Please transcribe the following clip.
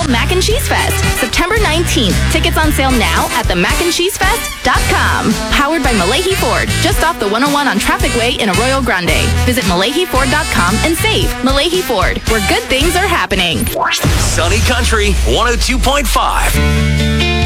Mac and Cheese Fest, September 19th. Tickets on sale now at themacandcheesefest.com. Powered by Malahi Ford, just off the 101 on Traffic Way in Arroyo Grande. Visit MalahiFord.com and save. Malahi Ford, where good things are happening. Sunny Country 102.5.